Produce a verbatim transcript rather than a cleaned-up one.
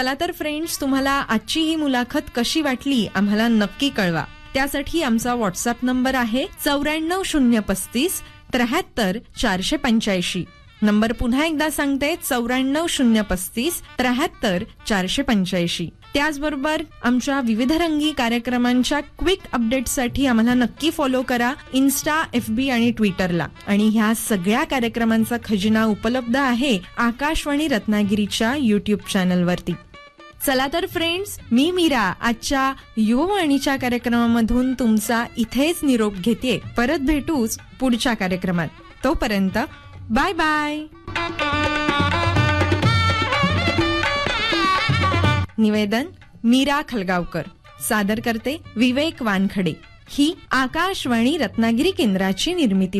चला तर फ्रेंड्स, तुम्हाला आजची ही मुलाखत कशी वाटली आम्हाला नक्की कळवा. त्यासाठी आमचा व्हॉट्सअप नंबर आहे चौऱ्याण्णव शून्य पस्तीस त्र्याहत्तर चारशे पंच्याऐंशी. नंबर पुन्हा एकदा सांगते, चौऱ्याण्णव शून्य पस्तीस त्र्याहत्तर चारशे पंच्याऐंशी. त्याचबरोबर आमच्या विविध रंगी कार्यक्रमांच्या क्विक अपडेटसाठी आम्हाला नक्की फॉलो करा इन्स्टा, एफ बी आणि ट्विटरला. आणि ह्या सगळ्या कार्यक्रमांचा खजिना उपलब्ध आहे आकाशवाणी रत्नागिरीच्या युट्यूब चॅनलवरती. चला तर फ्रेंड्स, मी मीरा आजच्या युववाणीच्या कार्यक्रमामधून तुमचा इथेच निरोप घेते. परत भेटूच पुढच्या कार्यक्रमात. तोपर्यंत बाय बाय. निवेदन मीरा खलगावकर. सादर करते विवेक वानखडे. ही आकाशवाणी रत्नागिरी केंद्राची निर्मिती.